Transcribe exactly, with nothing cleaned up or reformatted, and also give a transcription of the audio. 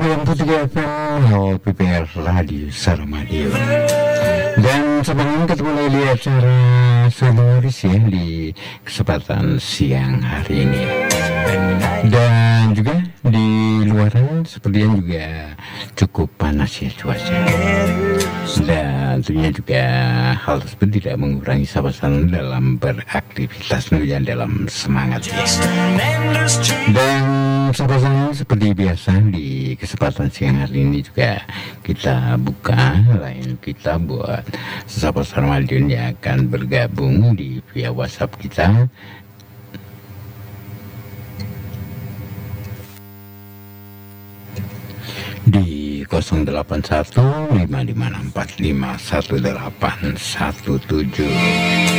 sembilan puluh tiga F M H P P R Radio Saramadio. Dan sebelum ketemu lagi di acara Sonoris ya di kesempatan siang hari ini. Dan juga di luaran sepertinya juga cukup panas ya cuaca. Dan tentunya juga hal tersebut tidak mengurangi sahabat dalam beraktivitas dan dalam semangat ya. Dan sahabat seperti biasa di kesempatan siang hari ini juga kita buka line kita buat sahabat Sarmadion yang akan bergabung di via WhatsApp kita di nol delapan satu lima lima enam empat lima satu delapan satu tujuh.